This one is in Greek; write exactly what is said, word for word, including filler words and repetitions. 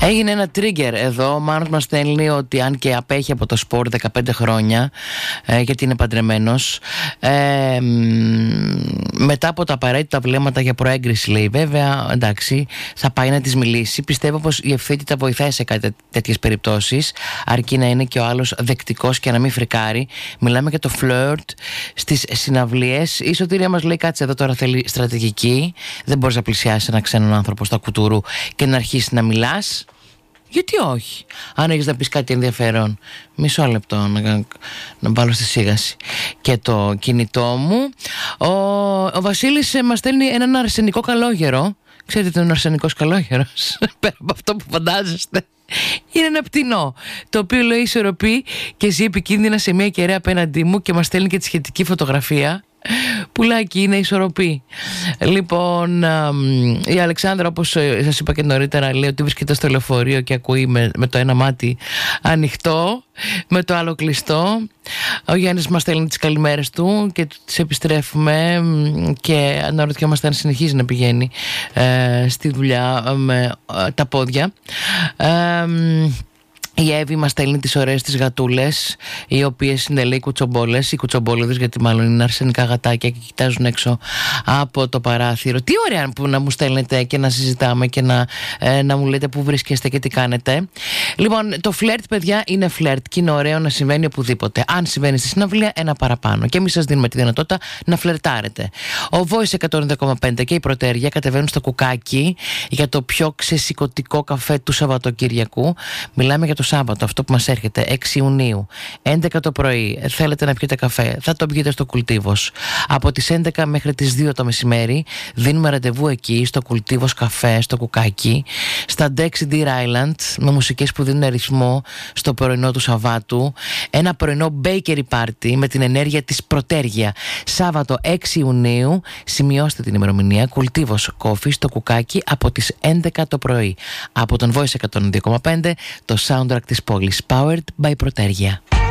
Έγινε ένα trigger εδώ. Ο Μάνος μας στέλνει ότι αν και απέχει από το σπορ δεκαπέντε χρόνια, ε, γιατί είναι παντρεμένος, ε, μετά από τα απαραίτητα βλέμματα για προέγκριση, λέει, βέβαια, εντάξει, θα πάει να της μιλήσει. Πιστεύω πως η ευθύτητα βοηθάει σε κάτι τέτοιες περιπτώσεις, αρκεί να είναι και ο άλλος δεκτικός και να μην φρικάρει. Μιλάμε για το φλερτ στις συναυλίες. Η Σωτήρια μας λέει, κάτσε εδώ τώρα, θέλει στρατηγική. Δεν μπορείς να πλησιάσεις έναν ξένον άνθρωπο στα κουτούρου και να αρχίσει να μιλάς. Γιατί όχι, αν έχεις να πεις κάτι ενδιαφέρον. Μισό λεπτό να, να βάλω στη σίγαση και το κινητό μου. Ο, ο Βασίλης μας στέλνει έναν αρσενικό καλόγερο. Ξέρετε τι είναι ο αρσενικός καλόγερος? Πέρα από αυτό που φαντάζεστε, είναι ένα πτηνό το οποίο λέει ισορροπεί και ζει επικίνδυνα σε μια κεραία απέναντί μου και μας στέλνει και τη σχετική φωτογραφία. Πουλάκι, είναι ισορροπή. Λοιπόν, η Αλεξάνδρα, όπως σας είπα και νωρίτερα, λέει ότι βρίσκεται στο λεωφορείο και ακούει με, με το ένα μάτι ανοιχτό, με το άλλο κλειστό. Ο Γιάννης μας στέλνει τις καλημέρες του και τις επιστρέφουμε και αναρωτιόμαστε αν συνεχίζει να πηγαίνει ε, στη δουλειά με ε, τα πόδια. Ε, Η Εύη μας στέλνει τις ωραίες τις γατούλες, οι οποίες είναι, λέει, κουτσομπόλες, οι κουτσομπόλεδες, γιατί μάλλον είναι αρσενικά γατάκια και κοιτάζουν έξω από το παράθυρο. Τι ωραία που να μου στέλνετε και να συζητάμε και να, ε, να μου λέτε πού βρίσκεστε και τι κάνετε. Λοιπόν, το φλερτ, παιδιά, είναι φλερτ και είναι ωραίο να συμβαίνει οπουδήποτε. Αν συμβαίνει στη συναυλία, ένα παραπάνω. Και εμείς σας δίνουμε τη δυνατότητα να φλερτάρετε. Ο Voice εκατόν εννιά κόμμα πέντε και η Πρωτέρια κατεβαίνουν στο κουκάκι για το πιο ξεσηκωτικό καφέ του Σαββατοκυριακού. Μιλάμε για το Σάββατο, αυτό που μας έρχεται, έξι Ιουνίου, έντεκα το πρωί. Θέλετε να πιείτε καφέ, θα το πιείτε στο Κουλτίβος. Από τις έντεκα μέχρι τις δύο το μεσημέρι δίνουμε ραντεβού εκεί, στο Κουλτίβος καφέ, στο κουκάκι, στα Dexy Deer Island, με μουσικές που δίνουν ρυθμό στο πρωινό του Σαββάτου. Ένα πρωινό bakery party με την ενέργεια της Πρωτέρια. Σάββατο έξι Ιουνίου, σημειώστε την ημερομηνία, Κουλτίβος Coffee στο κουκάκι από τις έντεκα το πρωί. Από τον Voice εκατόν δύο κόμμα πέντε, το soundtrack της πόλης, powered by Πρωτέρια.